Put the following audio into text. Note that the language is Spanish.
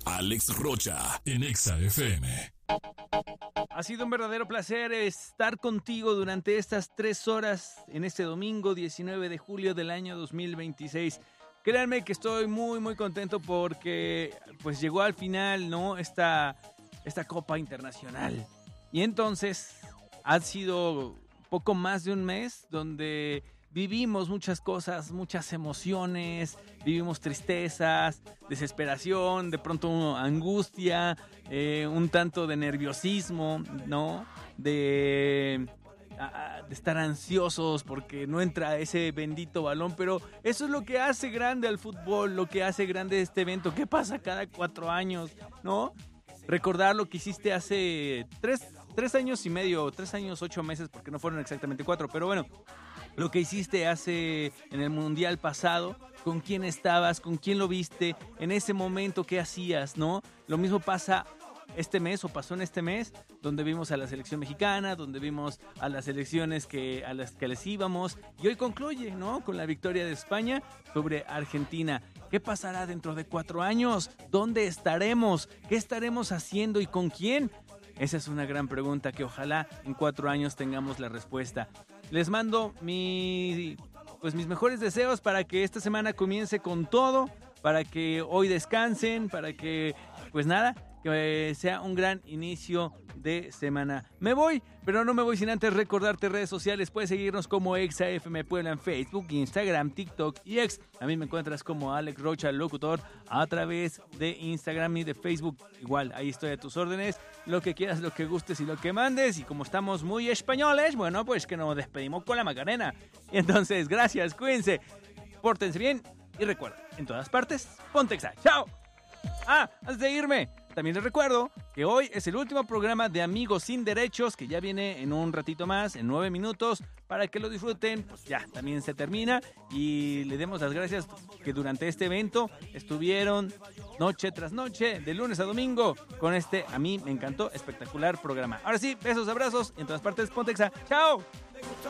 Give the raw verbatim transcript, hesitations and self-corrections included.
Alex Rocha, en Exa F M. Ha sido un verdadero placer estar contigo durante estas tres horas en este domingo diecinueve de julio del año dos mil veintiséis. Créanme que estoy muy muy contento porque pues llegó al final, ¿no? Esta, esta Copa Internacional. Y entonces ha sido poco más de un mes donde vivimos muchas cosas, muchas emociones, vivimos tristezas, desesperación, de pronto angustia, eh, un tanto de nerviosismo, ¿no? De, de estar ansiosos porque no entra ese bendito balón, pero eso es lo que hace grande al fútbol, lo que hace grande este evento. ¿Qué pasa cada cuatro años, no? Recordar lo que hiciste hace tres, tres años y medio, tres años, ocho meses, porque no fueron exactamente cuatro, pero bueno, lo que hiciste hace en el Mundial pasado, con quién estabas, con quién lo viste, en ese momento qué hacías, ¿no? Lo mismo pasa este mes o pasó en este mes, donde vimos a la selección mexicana, donde vimos a las selecciones que, a las que les íbamos, y hoy concluye, ¿no? Con la victoria de España sobre Argentina. ¿Qué pasará dentro de cuatro años? ¿Dónde estaremos? ¿Qué estaremos haciendo y con quién? Esa es una gran pregunta que ojalá en cuatro años tengamos la respuesta. Les mando mi, pues mis mejores deseos para que esta semana comience con todo, para que hoy descansen, para que, pues nada, que sea un gran inicio de semana. Me voy, pero no me voy sin antes recordarte redes sociales. Puedes seguirnos como ExaFM Puebla en Facebook, Instagram, TikTok y X. A mí me encuentras como Alex Rocha, locutor, a través de Instagram y de Facebook. Igual, ahí estoy a tus órdenes. Lo que quieras, lo que gustes y lo que mandes. Y como estamos muy españoles, bueno, pues que nos despedimos con la Macarena. Y entonces, gracias, cuídense, pórtense bien y recuerda, en todas partes, ponte Exa. ¡Chao! Ah, antes de irme, también les recuerdo que hoy es el último programa de Amigos Sin Derechos, que ya viene en un ratito más, en nueve minutos, para que lo disfruten. Pues ya, también se termina y le demos las gracias que durante este evento estuvieron noche tras noche, de lunes a domingo, con este, a mí me encantó, espectacular programa. Ahora sí, besos, abrazos, en todas partes, ponte Exa. ¡Chao!